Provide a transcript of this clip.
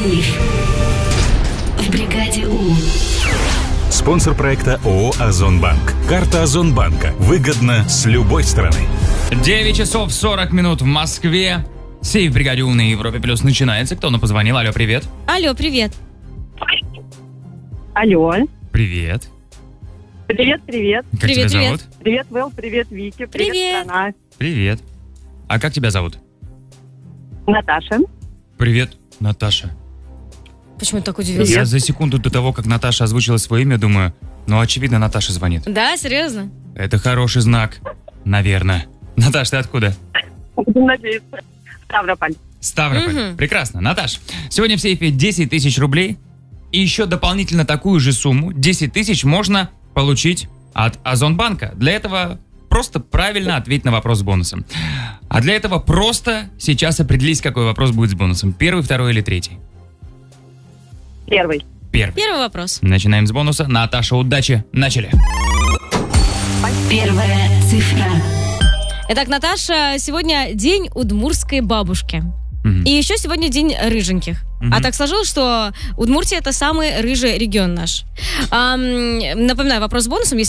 Сейф в бригаде У. Спонсор проекта ООО «Озонбанк». Карта Озонбанка. Выгодно с любой стороны. 9 часов 40 минут в Москве. Сейф в бригаде У на Европе Плюс начинается. Кто нам позвонил? Алло, привет. Алло, привет. Алло. Привет. Привет. Как Привет, тебя привет. зовут? Привет, Вэл, привет, Вики. Привет. Страна. Привет. А как тебя зовут? Наташа. Привет, Наташа. Почему ты так удивился? Я за секунду до того, как Наташа озвучила свое имя, думаю, очевидно, Наташа звонит. Да, серьезно? Это хороший знак, наверное. Наташ, ты откуда? Будем надеяться. Ставрополь. Ставрополь. Прекрасно. Наташ, сегодня в сейфе 10 тысяч рублей. И еще дополнительно такую же сумму, 10 тысяч, можно получить от Озонбанка. Для этого просто правильно ответь на вопрос с бонусом. А для этого просто сейчас определись, какой вопрос будет с бонусом. Первый, второй или третий? Первый. Первый вопрос. Начинаем с бонуса. Наташа, удачи. Начали. Первая цифра. Итак, Наташа, сегодня день удмуртской бабушки. И еще сегодня день рыженьких. А так сложилось, что Удмуртия — это самый рыжий регион наш. Напоминаю, вопрос с бонусом.